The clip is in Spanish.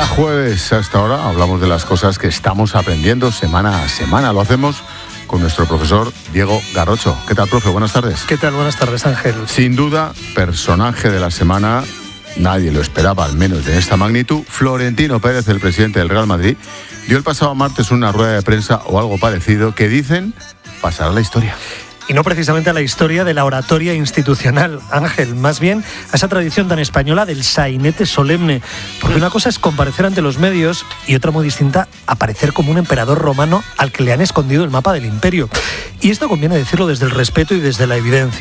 Cada jueves a esta hora hablamos de las cosas que estamos aprendiendo semana a semana. Lo hacemos con nuestro profesor Diego Garrocho. ¿Qué tal, profe? Buenas tardes. ¿Qué tal? Buenas tardes, Ángel. Sin duda, personaje de la semana, nadie lo esperaba, al menos de esta magnitud. Florentino Pérez, el presidente del Real Madrid, dio el pasado martes una rueda de prensa o algo parecido que dicen pasará a la historia. Y no precisamente a la historia de la oratoria institucional, Ángel, más bien a esa tradición tan española del sainete solemne, porque una cosa es comparecer ante los medios y otra muy distinta, aparecer como un emperador romano al que le han escondido el mapa del imperio. Y esto conviene decirlo desde el respeto y desde la evidencia.